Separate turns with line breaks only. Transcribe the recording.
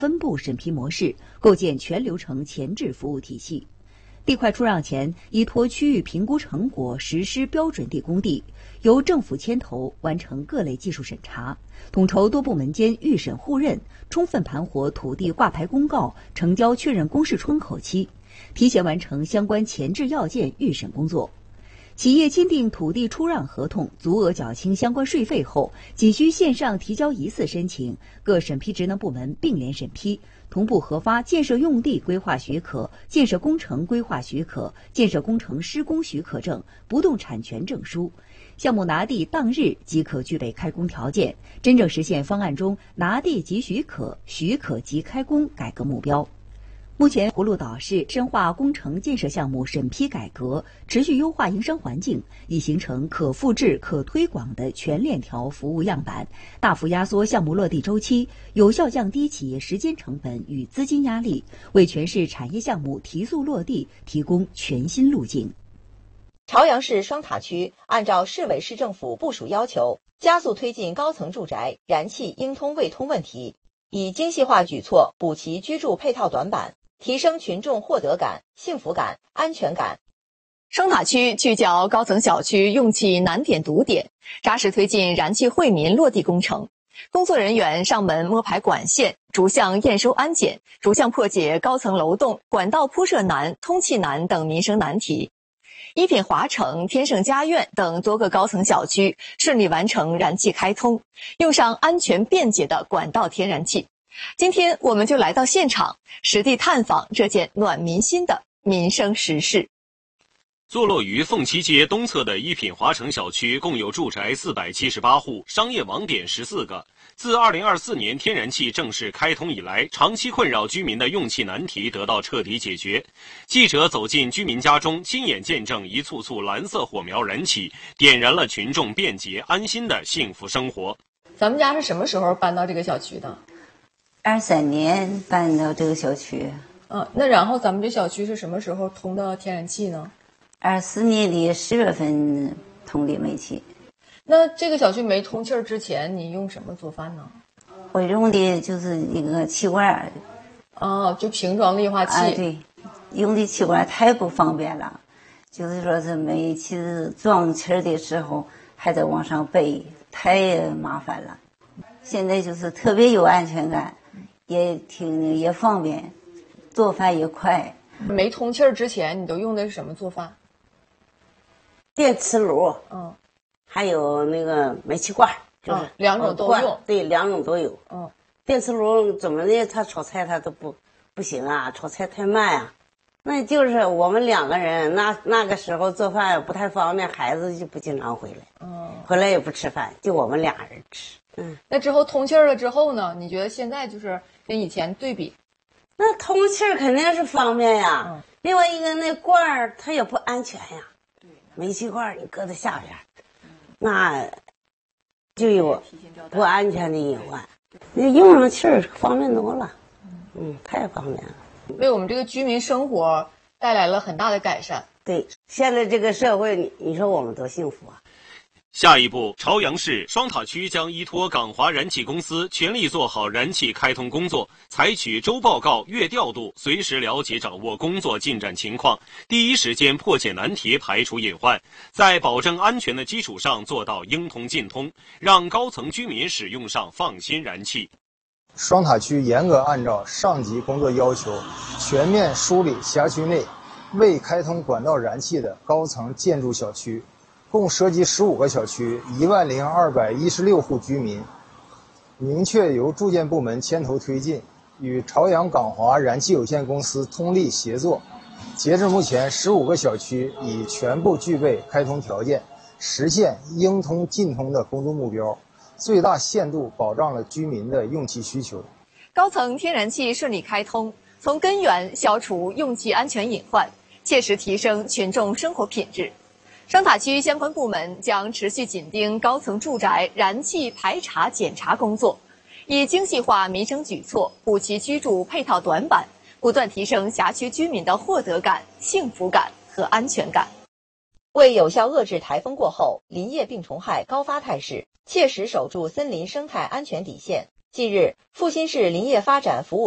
分步审批模式，构建全流程前置服务体系。地块出让前，依托区域评估成果实施标准地工地，由政府牵头完成各类技术审查，统筹多部门间预审互认，充分盘活土地挂牌公告、成交确认公示窗口期，提前完成相关前置要件预审工作。企业签订土地出让合同，足额缴清相关税费后，仅需线上提交疑似申请，各审批职能部门并联审批，同步核发建设用地规划许可、建设工程规划许可、建设工程施工许可证、不动产权证书。项目拿地当日即可具备开工条件，真正实现方案中拿地即许可、许可即开工改革目标。目前葫芦岛市深化工程建设项目审批改革，持续优化营商环境，已形成可复制、可推广的全链条服务样板，大幅压缩项目落地周期，有效降低企业时间成本与资金压力，为全市产业项目提速落地提供全新路径。
朝阳市双塔区按照市委市政府部署要求，加速推进高层住宅燃气应通未通问题，以精细化举措补齐居住配套短板，提升群众获得感、幸福感、安全感。
双塔区聚焦高层小区用气难点堵点，扎实推进燃气惠民落地工程。工作人员上门摸排管线，逐项验收安检，逐项破解高层楼栋、管道铺设难、通气难等民生难题。一品华城、天盛家苑等多个高层小区顺利完成燃气开通，用上安全便捷的管道天然气。今天我们就来到现场，实地探访这件暖民心的民生实事。
坐落于凤栖街东侧的一品华城小区，共有住宅478户，商业网点14个。自2024年天然气正式开通以来，长期困扰居民的用气难题得到彻底解决。记者走进居民家中，亲眼见证一簇簇蓝色火苗燃起，点燃了群众便捷安心的幸福生活。
咱们家是什么时候搬到这个小区的
？23年搬到这个小区。
那然后咱们这小区是什么时候通的天然气呢
？24年的10月份通的煤气。
那这个小区没通气儿之前，你用什么做饭呢？
我用的就是一个气罐。
就瓶装液化气。
对，用的气罐太不方便了，就是说是煤气装气儿的时候还得往上背，太麻烦了。现在就是特别有安全感，也方便，做饭也快。
没通气儿之前，你都用的是什么做饭？
电磁炉，还有那个煤气罐，就是
两种都用。
对，两种都有。电磁炉怎么的，它炒菜它都不行啊，炒菜太慢啊。那就是我们2个人，那个时候做饭不太方便，孩子就不经常回来，回来也不吃饭，就我们2人吃。
那之后通气儿了之后呢？你觉得现在就是跟以前对比？
那通气儿肯定是方便呀。另外一个那罐儿它也不安全呀，煤气罐你搁在下边，那就有不安全的隐患。那用上气儿方便多了，太方便了，
为我们这个居民生活带来了很大的改善。
对，现在这个社会，你说我们多幸福啊！
下一步，朝阳市双塔区将依托港华燃气公司，全力做好燃气开通工作，采取周报告、月调度，随时了解掌握工作进展情况，第一时间破解难题，排除隐患，在保证安全的基础上做到应通尽通，让高层居民使用上放心燃气。
双塔区严格按照上级工作要求，全面梳理辖区内未开通管道燃气的高层建筑小区，共涉及15个小区，10216户居民，明确由住建部门牵头推进，与朝阳港华燃气有限公司通力协作。截至目前，15个小区已全部具备开通条件，实现应通尽通的工作目标，最大限度保障了居民的用气需求。
高层天然气顺利开通，从根源消除用气安全隐患，切实提升群众生活品质。双塔区相关部门将持续紧盯高层住宅燃气排查检查工作，以精细化民生举措补齐居住配套短板，不断提升辖区居民的获得感、幸福感和安全感。
为有效遏制台风过后林业病虫害高发态势，切实守住森林生态安全底线，近日，阜新市林业发展服务